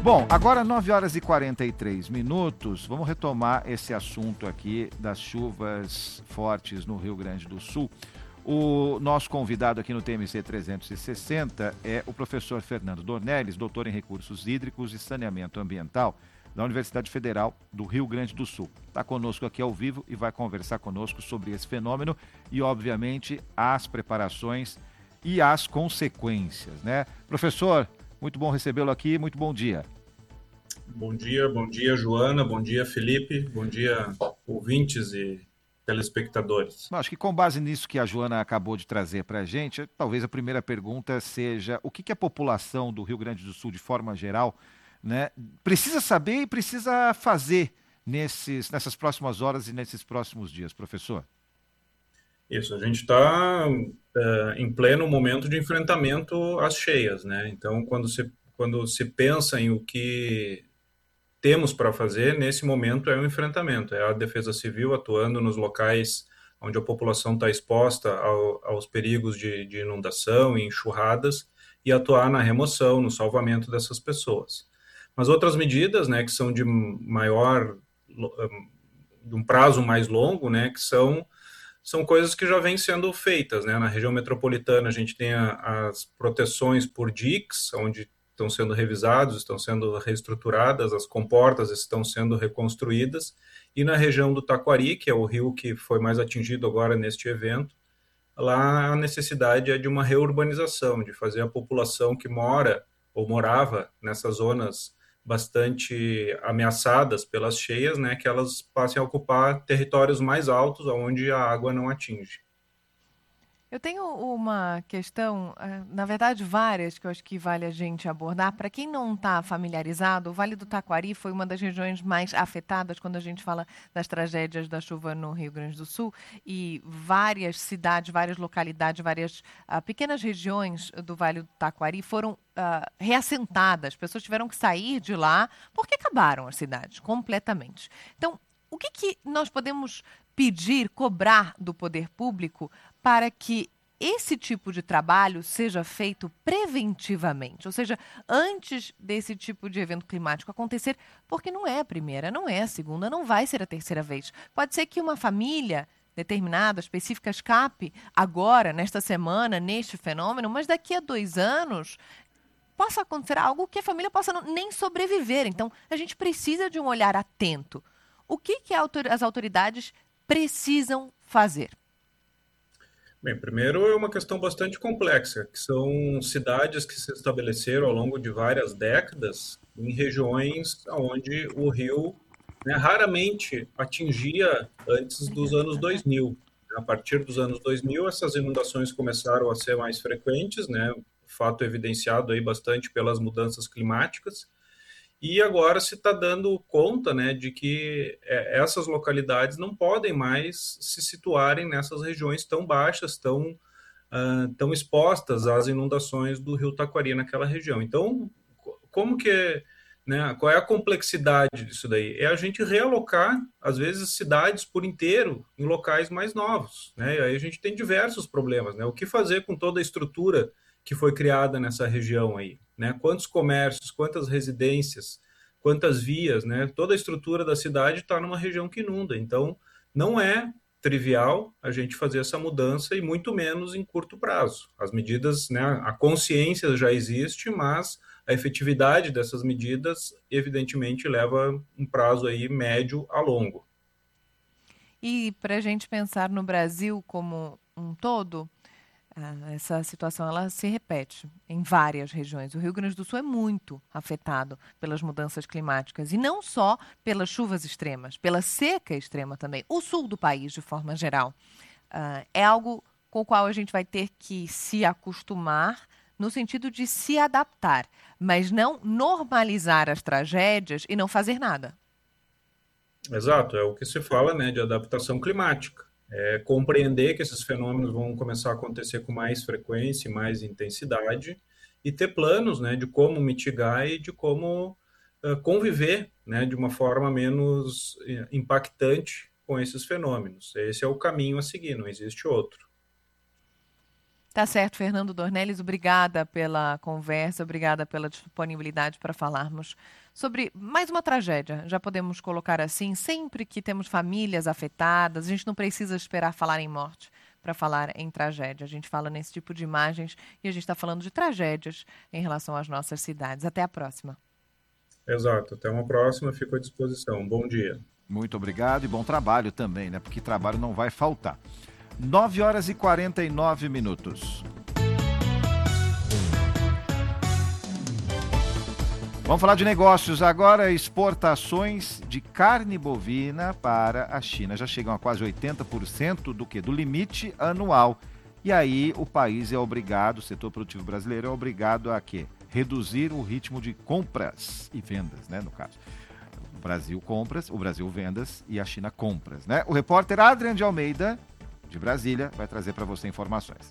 Bom, agora 9 horas e 43 minutos, vamos retomar esse assunto aqui das chuvas fortes no Rio Grande do Sul. O nosso convidado aqui no TMC 360 é o professor Fernando Dornelles, doutor em Recursos Hídricos e Saneamento Ambiental da Universidade Federal do Rio Grande do Sul. Está conosco aqui ao vivo e vai conversar conosco sobre esse fenômeno e, obviamente, as preparações e as consequências, né? Professor, muito bom recebê-lo aqui, muito bom dia. Bom dia, Joana, bom dia, Felipe, bom dia, ouvintes e telespectadores. Acho que com base nisso que a Joana acabou de trazer para a gente, talvez a primeira pergunta seja o que a população do Rio Grande do Sul, de forma geral, né, precisa saber e precisa fazer nessas próximas horas e nesses próximos dias, professor? Isso, a gente está em pleno momento de enfrentamento às cheias, né? Então, quando se pensa em o que temos para fazer, nesse momento é o enfrentamento, é a Defesa Civil atuando nos locais onde a população está exposta aos perigos de inundação e enxurradas e atuar na remoção, no salvamento dessas pessoas. Mas outras medidas, né, que são de um prazo mais longo, né, que são coisas que já vêm sendo feitas, né? Na região metropolitana a gente tem as proteções por diques, onde estão sendo revisados, estão sendo reestruturadas, as comportas estão sendo reconstruídas, e na região do Taquari, que é o rio que foi mais atingido agora neste evento, lá a necessidade é de uma reurbanização, de fazer a população que mora ou morava nessas zonas bastante ameaçadas pelas cheias, né, que elas passem a ocupar territórios mais altos, onde a água não atinge. Eu tenho uma questão, na verdade várias, que eu acho que vale a gente abordar. Para quem não está familiarizado, o Vale do Taquari foi uma das regiões mais afetadas quando a gente fala das tragédias da chuva no Rio Grande do Sul, e várias cidades, várias localidades, várias pequenas regiões do Vale do Taquari foram reassentadas. Pessoas tiveram que sair de lá porque acabaram as cidades completamente. Então, o que nós podemos pedir, cobrar do poder público para que esse tipo de trabalho seja feito preventivamente, ou seja, antes desse tipo de evento climático acontecer, porque não é a primeira, não é a segunda, não vai ser a terceira vez. Pode ser que uma família determinada, específica, escape agora, nesta semana, neste fenômeno, mas daqui a 2 anos possa acontecer algo que a família possa nem sobreviver. Então, a gente precisa de um olhar atento. O que as autoridades precisam fazer? Bem, primeiro é uma questão bastante complexa, que são cidades que se estabeleceram ao longo de várias décadas em regiões onde o rio, né, raramente atingia antes dos Obrigada. anos 2000. A partir dos anos 2000, essas inundações começaram a ser mais frequentes, né, fato evidenciado aí bastante pelas mudanças climáticas. E agora se está dando conta, né, de que essas localidades não podem mais se situarem nessas regiões tão baixas, tão expostas às inundações do rio Taquari naquela região. Então, como que, né, qual é a complexidade disso daí? É a gente realocar, às vezes, cidades por inteiro em locais mais novos, né? E aí a gente tem diversos problemas, né? O que fazer com toda a estrutura que foi criada nessa região aí, né? Quantos comércios, quantas residências, quantas vias, né? Toda a estrutura da cidade está numa região que inunda. Então, não é trivial a gente fazer essa mudança e muito menos em curto prazo. As medidas, né? A consciência já existe, mas a efetividade dessas medidas, evidentemente, leva um prazo aí médio a longo. E para a gente pensar no Brasil como um todo, essa situação ela se repete em várias regiões. O Rio Grande do Sul é muito afetado pelas mudanças climáticas e não só pelas chuvas extremas, pela seca extrema também. O sul do país, de forma geral, é algo com o qual a gente vai ter que se acostumar no sentido de se adaptar, mas não normalizar as tragédias e não fazer nada. Exato, é o que se fala, né, de adaptação climática. É compreender que esses fenômenos vão começar a acontecer com mais frequência e mais intensidade e ter planos, né, de como mitigar e de como conviver, né, de uma forma menos impactante com esses fenômenos. Esse é o caminho a seguir, não existe outro. Tá certo, Fernando Dornelles, obrigada pela conversa, obrigada pela disponibilidade para falarmos sobre mais uma tragédia. Já podemos colocar assim, sempre que temos famílias afetadas, a gente não precisa esperar falar em morte para falar em tragédia. A gente fala nesse tipo de imagens e a gente está falando de tragédias em relação às nossas cidades. Até a próxima. Exato, até uma próxima, fico à disposição. Bom dia. Muito obrigado e bom trabalho também, né? Porque trabalho não vai faltar. 9h49. Vamos falar de negócios agora. Exportações de carne bovina para a China já chegam a quase 80% do limite anual. E aí o país é obrigado, o setor produtivo brasileiro é obrigado a quê? Reduzir o ritmo de compras e vendas, né, no caso. O Brasil compras, o Brasil vendas e a China compras, né? O repórter Adrian de Almeida, de Brasília, vai trazer para você informações.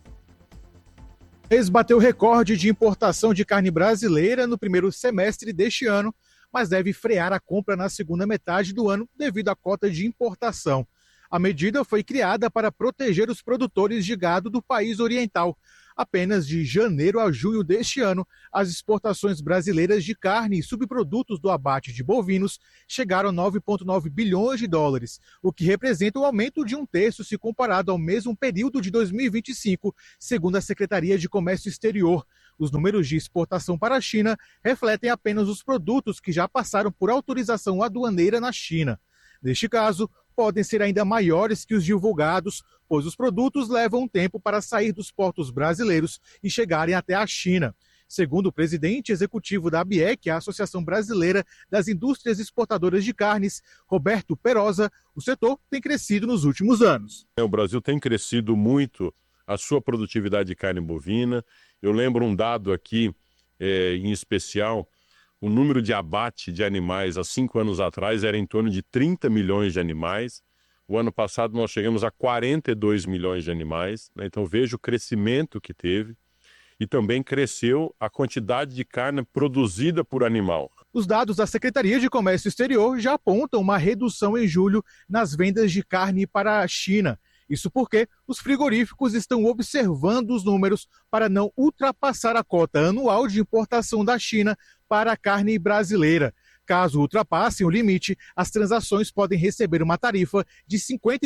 O país bateu recorde de importação de carne brasileira no primeiro semestre deste ano, mas deve frear a compra na segunda metade do ano devido à cota de importação. A medida foi criada para proteger os produtores de gado do país oriental. Apenas de janeiro a junho deste ano, as exportações brasileiras de carne e subprodutos do abate de bovinos chegaram a 9,9 bilhões de dólares, o que representa um aumento de 1/3 se comparado ao mesmo período de 2025, segundo a Secretaria de Comércio Exterior. Os números de exportação para a China refletem apenas os produtos que já passaram por autorização aduaneira na China. Neste caso, podem ser ainda maiores que os divulgados, pois os produtos levam um tempo para sair dos portos brasileiros e chegarem até a China. Segundo o presidente executivo da ABIEC, a Associação Brasileira das Indústrias Exportadoras de Carnes, Roberto Perosa, o setor tem crescido nos últimos anos. O Brasil tem crescido muito a sua produtividade de carne bovina. Eu lembro um dado aqui, em especial, o número de abate de animais há 5 anos atrás era em torno de 30 milhões de animais. O ano passado nós chegamos a 42 milhões de animais, né? Então veja o crescimento que teve. E também cresceu a quantidade de carne produzida por animal. Os dados da Secretaria de Comércio Exterior já apontam uma redução em julho nas vendas de carne para a China. Isso porque os frigoríficos estão observando os números para não ultrapassar a cota anual de importação da China para a carne brasileira. Caso ultrapassem o limite, as transações podem receber uma tarifa de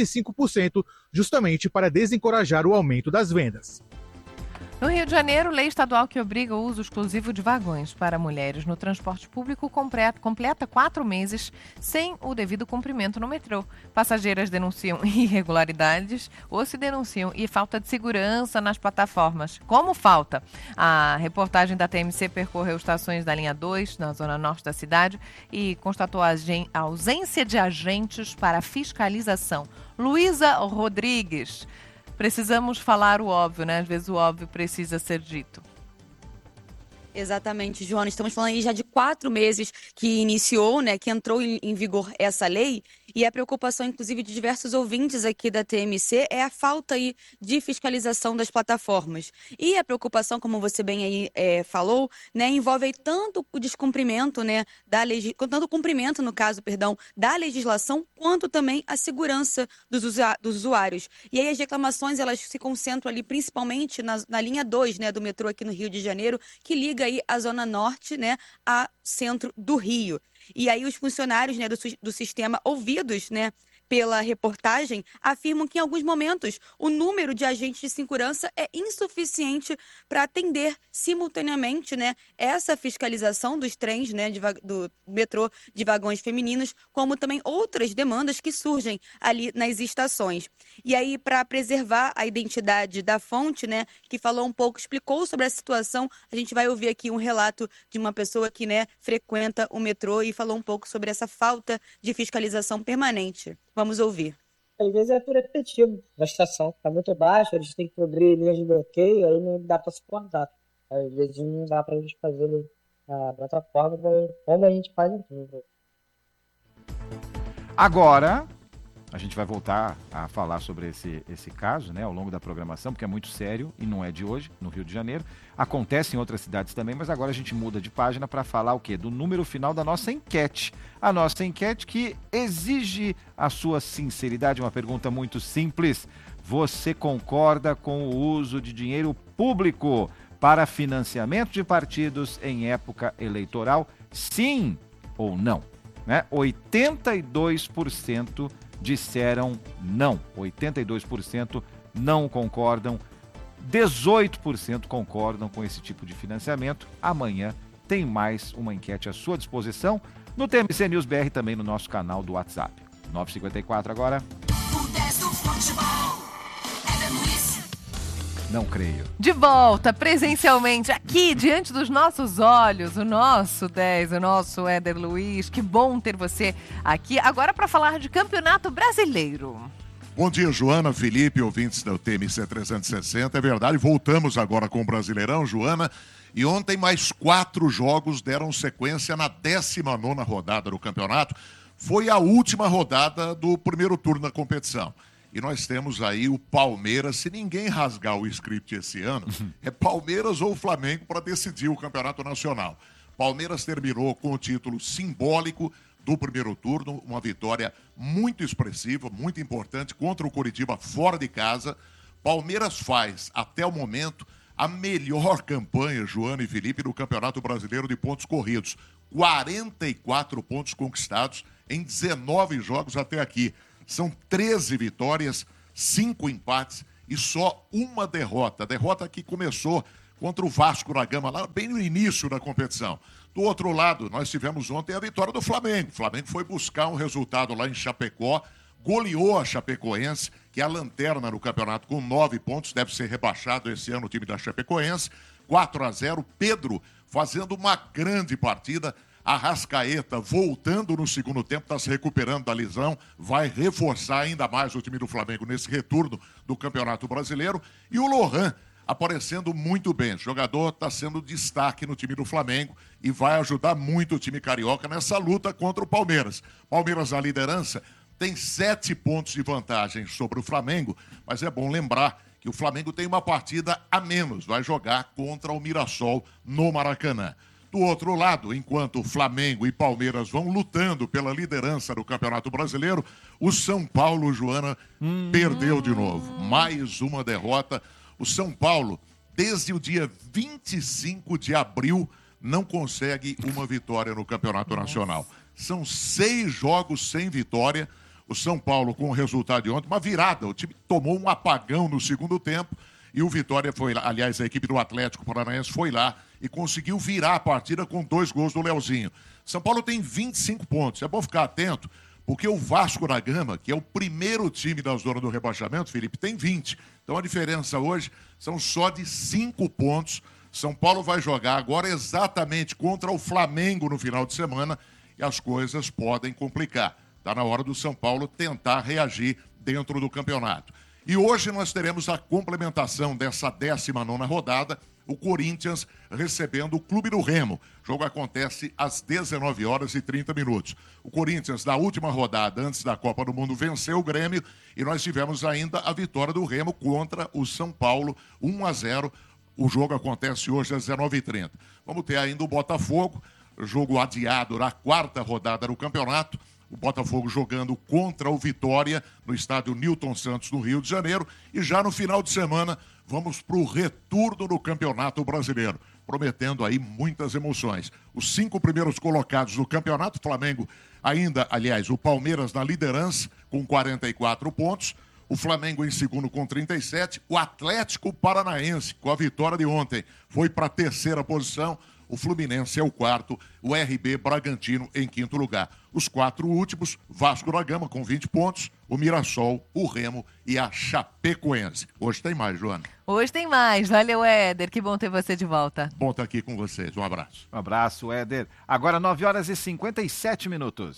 55%, justamente para desencorajar o aumento das vendas. No Rio de Janeiro, lei estadual que obriga o uso exclusivo de vagões para mulheres no transporte público completa 4 meses sem o devido cumprimento no metrô. Passageiras denunciam irregularidades ou se denunciam e falta de segurança nas plataformas. Como falta? A reportagem da TMC percorreu estações da linha 2, na zona norte da cidade, e constatou a ausência de agentes para fiscalização. Luísa Rodrigues. Precisamos falar o óbvio, né? Às vezes o óbvio precisa ser dito. Exatamente, Joana. Estamos falando aí já de 4 meses que iniciou, né, que entrou em vigor essa lei, e a preocupação, inclusive, de diversos ouvintes aqui da TMC é a falta aí de fiscalização das plataformas. E a preocupação, como você bem aí falou, né, envolve aí tanto o descumprimento, né, tanto o cumprimento, no caso, da legislação, quanto também a segurança dos usuários. E aí as reclamações, elas se concentram ali principalmente na linha 2, né, do metrô aqui no Rio de Janeiro, que liga aí a Zona Norte, né, ao centro do Rio. E aí os funcionários, né, do sistema, ouvidos, né, pela reportagem, afirmam que em alguns momentos o número de agentes de segurança é insuficiente para atender simultaneamente, né, essa fiscalização dos trens, né, do metrô de vagões femininos, como também outras demandas que surgem ali nas estações. E aí, para preservar a identidade da fonte, né, que falou um pouco, explicou sobre a situação, a gente vai ouvir aqui um relato de uma pessoa que, né, frequenta o metrô e falou um pouco sobre essa falta de fiscalização permanente. Vamos ouvir. Às vezes é por repetitivo. A estação está muito baixa, eles têm que cobrir linhas de bloqueio, aí não dá para suportar. Às vezes não dá para a gente fazer a plataforma como a gente faz aqui. Agora, a gente vai voltar a falar sobre esse caso, né, ao longo da programação, porque é muito sério e não é de hoje, no Rio de Janeiro. Acontece em outras cidades também, mas agora a gente muda de página para falar o quê? Do número final da nossa enquete. A nossa enquete que exige a sua sinceridade, uma pergunta muito simples. Você concorda com o uso de dinheiro público para financiamento de partidos em época eleitoral? Sim ou não? Né? 82% disseram não. 82% não concordam. 18% concordam com esse tipo de financiamento. Amanhã tem mais uma enquete à sua disposição no TMC News BR, também no nosso canal do WhatsApp. 9h54 agora. Não creio. De volta presencialmente aqui diante dos nossos olhos, o nosso 10, o nosso Éder Luiz. Que bom ter você aqui agora para falar de Campeonato Brasileiro. Bom dia, Joana, Felipe, ouvintes do TMC 360. É verdade, voltamos agora com o Brasileirão, Joana. E ontem mais 4 jogos deram sequência na 19ª rodada do campeonato. Foi a última rodada do primeiro turno da competição. E nós temos aí o Palmeiras, se ninguém rasgar o script esse ano, é Palmeiras ou Flamengo para decidir o Campeonato Nacional. Palmeiras terminou com o título simbólico do primeiro turno, uma vitória muito expressiva, muito importante contra o Coritiba fora de casa. Palmeiras faz, até o momento, a melhor campanha, Joana e Felipe, no Campeonato Brasileiro de pontos corridos. 44 pontos conquistados em 19 jogos até aqui. São 13 vitórias, 5 empates e só uma derrota. A derrota que começou contra o Vasco da Gama, lá bem no início da competição. Do outro lado, nós tivemos ontem a vitória do Flamengo. O Flamengo foi buscar um resultado lá em Chapecó, goleou a Chapecoense, que é a lanterna no campeonato com 9 pontos, deve ser rebaixado esse ano o time da Chapecoense. 4-0, Pedro fazendo uma grande partida. Arrascaeta voltando no segundo tempo, está se recuperando da lesão, vai reforçar ainda mais o time do Flamengo nesse retorno do Campeonato Brasileiro. E o Lohan aparecendo muito bem. O jogador está sendo destaque no time do Flamengo e vai ajudar muito o time carioca nessa luta contra o Palmeiras. Palmeiras na liderança tem 7 pontos de vantagem sobre o Flamengo, mas é bom lembrar que o Flamengo tem uma partida a menos, vai jogar contra o Mirassol no Maracanã. Do outro lado, enquanto Flamengo e Palmeiras vão lutando pela liderança do Campeonato Brasileiro, o São Paulo, Joana, perdeu de novo. Mais uma derrota. O São Paulo, desde o dia 25 de abril, não consegue uma vitória no Campeonato Nacional. São 6 jogos sem vitória. O São Paulo, com o resultado de ontem, uma virada. O time tomou um apagão no segundo tempo. E o Vitória foi lá, aliás, a equipe do Atlético Paranaense foi lá e conseguiu virar a partida com 2 gols do Leozinho. São Paulo tem 25 pontos. É bom ficar atento, porque o Vasco da Gama, que é o primeiro time da zona do rebaixamento, Felipe, tem 20. Então a diferença hoje são só de 5 pontos. São Paulo vai jogar agora exatamente contra o Flamengo no final de semana e as coisas podem complicar. Está na hora do São Paulo tentar reagir dentro do campeonato. E hoje nós teremos a complementação dessa 19ª rodada, o Corinthians recebendo o Clube do Remo. O jogo acontece às 19h30. O Corinthians, na última rodada, antes da Copa do Mundo, venceu o Grêmio e nós tivemos ainda a vitória do Remo contra o São Paulo, 1-0. O jogo acontece hoje às 19h30. Vamos ter ainda o Botafogo, jogo adiado na 4ª rodada do campeonato. O Botafogo jogando contra o Vitória no estádio Newton Santos, no Rio de Janeiro. E já no final de semana, vamos para o retorno do Campeonato Brasileiro, prometendo aí muitas emoções. Os 5 primeiros colocados do campeonato, Flamengo ainda, aliás, o Palmeiras na liderança com 44 pontos. O Flamengo em segundo com 37. O Atlético Paranaense, com a vitória de ontem, foi para a 3ª posição. O Fluminense é o 4º, o RB Bragantino em 5º lugar. Os 4 últimos, Vasco da Gama com 20 pontos, o Mirassol, o Remo e a Chapecoense. Hoje tem mais, Joana. Hoje tem mais. Valeu, Éder. Que bom ter você de volta. Bom estar aqui com vocês. Um abraço. Um abraço, Éder. Agora 9h57.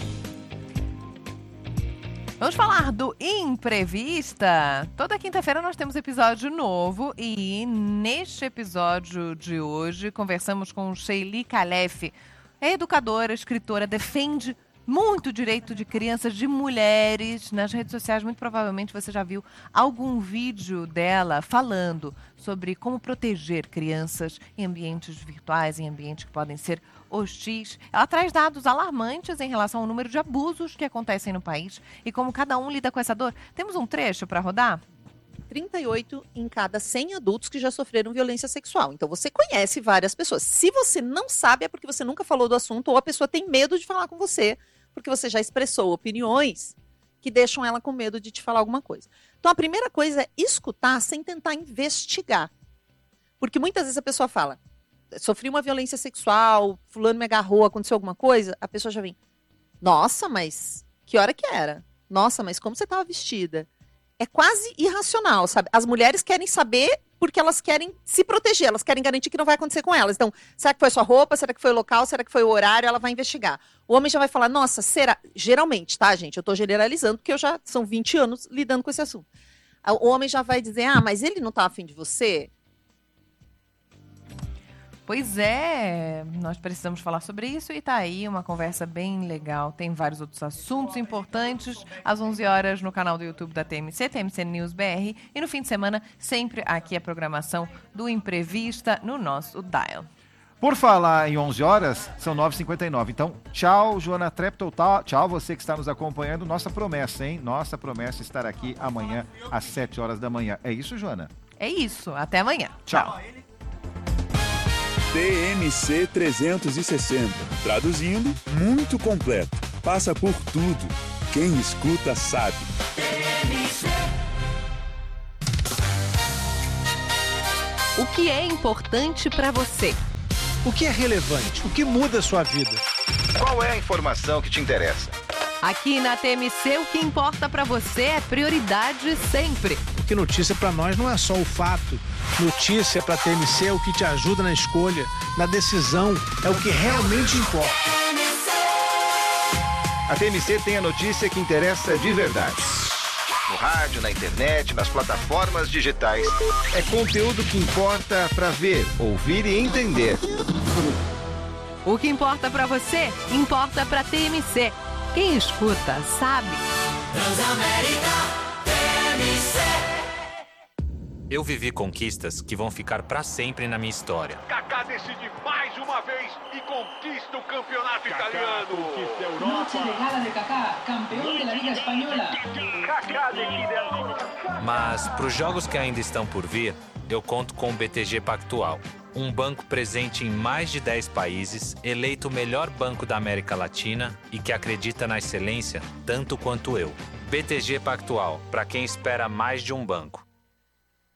Vamos falar do Imprevista. Toda quinta-feira nós temos episódio novo e neste episódio de hoje conversamos com Sheili Calef. É educadora, escritora, defende muito o direito de crianças, de mulheres. Nas redes sociais, muito provavelmente você já viu algum vídeo dela falando sobre como proteger crianças em ambientes virtuais, em ambientes que podem ser hostis. Ela traz dados alarmantes em relação ao número de abusos que acontecem no país e como cada um lida com essa dor. Temos um trecho para rodar? 38 em cada 100 adultos que já sofreram violência sexual. Então, você conhece várias pessoas. Se você não sabe, é porque você nunca falou do assunto ou a pessoa tem medo de falar com você, porque você já expressou opiniões que deixam ela com medo de te falar alguma coisa. Então, a primeira coisa é escutar sem tentar investigar. Porque muitas vezes a pessoa fala, sofri uma violência sexual, fulano me agarrou, aconteceu alguma coisa, a pessoa já vem, nossa, mas que hora que era? Nossa, mas como você estava vestida? É quase irracional, sabe? As mulheres querem saber porque elas querem se proteger, elas querem garantir que não vai acontecer com elas. Então, será que foi sua roupa? Será que foi o local? Será que foi o horário? Ela vai investigar. O homem já vai falar, nossa, será? Geralmente, tá, gente? Eu tô generalizando porque são 20 anos lidando com esse assunto. O homem já vai dizer, mas ele não tá afim de você? Pois é, nós precisamos falar sobre isso e tá aí uma conversa bem legal. Tem vários outros assuntos importantes às 11 horas no canal do YouTube da TMC, TMC News BR. E no fim de semana, sempre aqui a programação do Imprevista no nosso Dial. Por falar em 11 horas, são 9h59. Então, tchau, Joana Treptow. Tchau, você que está nos acompanhando. Nossa promessa, hein? Nossa promessa é estar aqui amanhã às 7 horas da manhã. É isso, Joana? É isso. Até amanhã. Tchau. TMC 360. Traduzindo, muito completo. Passa por tudo. Quem escuta sabe. O que é importante para você? O que é relevante? O que muda a sua vida? Qual é a informação que te interessa? Aqui na TMC, o que importa para você é prioridade sempre. Porque notícia para nós não é só o fato. Notícia para a TMC é o que te ajuda na escolha, na decisão, é o que realmente importa. A TMC tem a notícia que interessa de verdade. No rádio, na internet, nas plataformas digitais. É conteúdo que importa para ver, ouvir e entender. O que importa para você, importa para a TMC. Quem escuta, sabe. Transamérica, TMC. Eu vivi conquistas que vão ficar para sempre na minha história. Kaká decide mais uma vez e conquista o campeonato italiano. Conquista a Europa. Noche de gala de Kaká, campeão da Liga Espanhola. Kaká decide a... Mas para os jogos que ainda estão por vir, eu conto com o BTG Pactual. Um banco presente em mais de 10 países, eleito o melhor banco da América Latina e que acredita na excelência tanto quanto eu. BTG Pactual, para quem espera mais de um banco.